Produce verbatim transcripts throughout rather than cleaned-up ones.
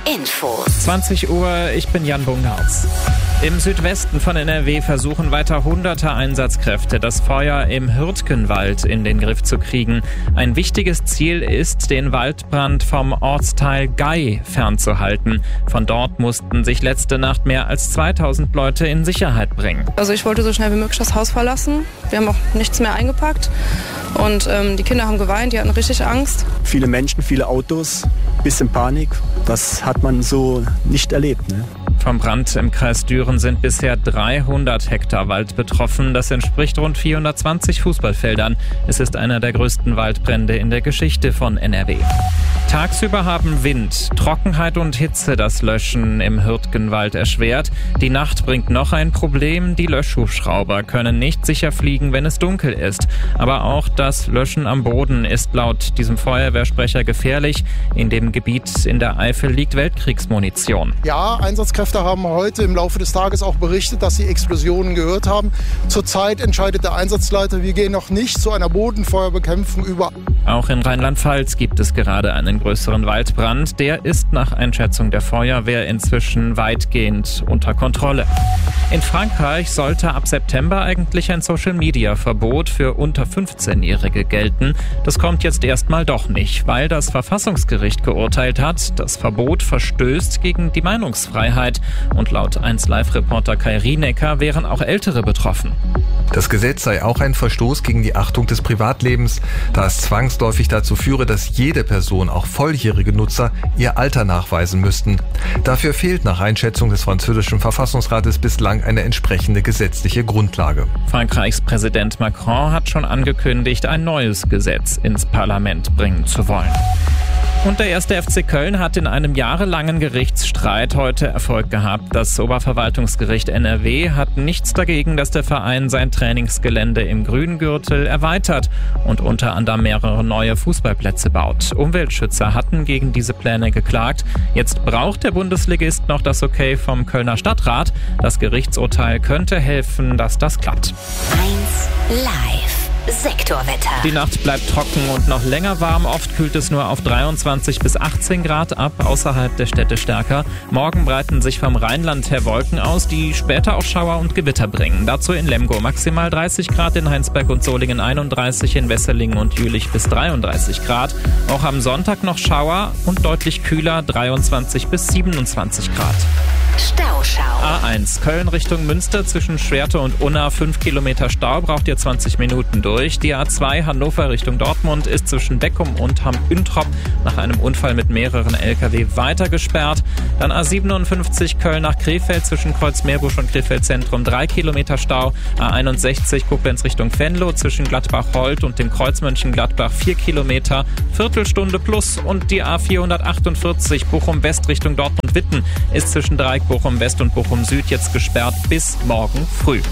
Infos. zwanzig Uhr, ich bin Jan Bungartz. Im Südwesten von N R W versuchen weiter hunderte Einsatzkräfte, das Feuer im Hürtgenwald in den Griff zu kriegen. Ein wichtiges Ziel ist, den Waldbrand vom Ortsteil Gei fernzuhalten. Von dort mussten sich letzte Nacht mehr als zweitausend Leute in Sicherheit bringen. Also ich wollte so schnell wie möglich das Haus verlassen. Wir haben auch nichts mehr eingepackt. Und ähm, die Kinder haben geweint, die hatten richtig Angst. Viele Menschen, viele Autos, bisschen Panik. Das hat man so nicht erlebt, ne? Vom Brand im Kreis Düren sind bisher dreihundert Hektar Wald betroffen. Das entspricht rund vierhundertzwanzig Fußballfeldern. Es ist einer der größten Waldbrände in der Geschichte von N R W. Tagsüber haben Wind, Trockenheit und Hitze das Löschen im Hürtgenwald erschwert. Die Nacht bringt noch ein Problem. Die Löschhubschrauber können nicht sicher fliegen, wenn es dunkel ist. Aber auch das Löschen am Boden ist laut diesem Feuerwehrsprecher gefährlich. In dem Gebiet in der Eifel liegt Weltkriegsmunition. Ja, Einsatzkräfte haben heute im Laufe des Tages auch berichtet, dass sie Explosionen gehört haben. Zurzeit entscheidet der Einsatzleiter, wir gehen noch nicht zu einer Bodenfeuerbekämpfung über. Auch in Rheinland-Pfalz gibt es gerade einen größeren Waldbrand. Der ist nach Einschätzung der Feuerwehr inzwischen weitgehend unter Kontrolle. In Frankreich sollte ab September eigentlich ein Social-Media-Verbot für unter fünfzehnjährige gelten. Das kommt jetzt erstmal doch nicht, weil das Verfassungsgericht geurteilt hat, das Verbot verstößt gegen die Meinungsfreiheit. Und laut eins Live-Reporter Kai Rienecker wären auch Ältere betroffen. Das Gesetz sei auch ein Verstoß gegen die Achtung des Privatlebens, da es zwangsläufig dazu führe, dass jede Person, auch volljährige Nutzer, ihr Alter nachweisen müssten. Dafür fehlt nach Einschätzung des französischen Verfassungsrates bislang eine entsprechende gesetzliche Grundlage. Frankreichs Präsident Macron hat schon angekündigt, ein neues Gesetz ins Parlament bringen zu wollen. Und der erste F C Köln hat in einem jahrelangen Gerichtsstreit heute Erfolg gehabt. Das Oberverwaltungsgericht N R W hat nichts dagegen, dass der Verein sein Trainingsgelände im Grüngürtel erweitert und unter anderem mehrere neue Fußballplätze baut. Umweltschützer hatten gegen diese Pläne geklagt. Jetzt braucht der Bundesligist noch das Okay vom Kölner Stadtrat. Das Gerichtsurteil könnte helfen, dass das klappt. eins Live. Sektorwetter. Die Nacht bleibt trocken und noch länger warm. Oft kühlt es nur auf dreiundzwanzig bis achtzehn Grad ab, außerhalb der Städte stärker. Morgen breiten sich vom Rheinland her Wolken aus, die später auch Schauer und Gewitter bringen. Dazu in Lemgo maximal dreißig Grad, in Heinsberg und Solingen einunddreißig, in Wesseling und Jülich bis dreiunddreißig Grad. Auch am Sonntag noch Schauer und deutlich kühler, dreiundzwanzig bis siebenundzwanzig Grad. Stauschau. A eins, Köln Richtung Münster zwischen Schwerte und Unna, fünf Kilometer Stau, braucht ihr zwanzig Minuten durch. Die A zwei, Hannover Richtung Dortmund, ist zwischen Beckum und Hamm-Üntrop nach einem Unfall mit mehreren L K W weiter gesperrt. Dann A siebenundfünfzig, Köln nach Krefeld zwischen Kreuzmeerbusch und Krefeld Zentrum, drei Kilometer Stau. A einundsechzig, Koblenz Richtung Venlo zwischen Gladbach-Holt und dem Kreuz Mönchengladbach, vier Kilometer, Viertelstunde plus. Und die A vierhundertachtundvierzig, Bochum West Richtung Dortmund-Witten, ist zwischen Dreieck Bochum West und Bochum Süd jetzt gesperrt bis morgen früh.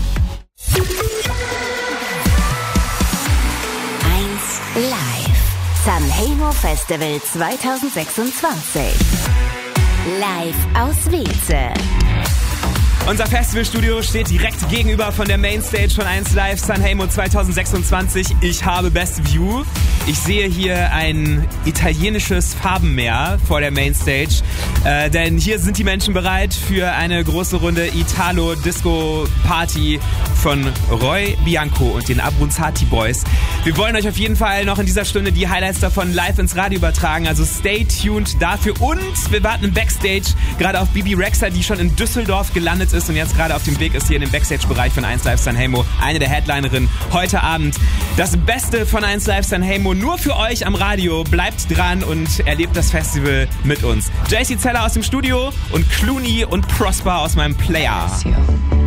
eins Live. Sanremo Festival zwanzig sechsundzwanzig. Live aus Weze. Unser Festivalstudio steht direkt gegenüber von der Mainstage von eins Live Sanremo zwanzig sechsundzwanzig. Ich habe Best View. Ich sehe hier ein italienisches Farbenmeer vor der Mainstage, äh, denn hier sind die Menschen bereit für eine große Runde Italo-Disco-Party von Roy Bianco und den Abruzzati Boys. Wir wollen euch auf jeden Fall noch in dieser Stunde die Highlights davon live ins Radio übertragen, also stay tuned dafür. Und wir warten im Backstage gerade auf Bibi Rexha, die schon in Düsseldorf gelandet ist und jetzt gerade auf dem Weg ist hier in dem Backstage-Bereich von eins Live Sanremo, eine der Headlinerinnen heute Abend. Das Beste von eins Live Sanremo nur für euch am Radio. Bleibt dran und erlebt das Festival mit uns. J C Zeller aus dem Studio und Clooney und Prosper aus meinem Player.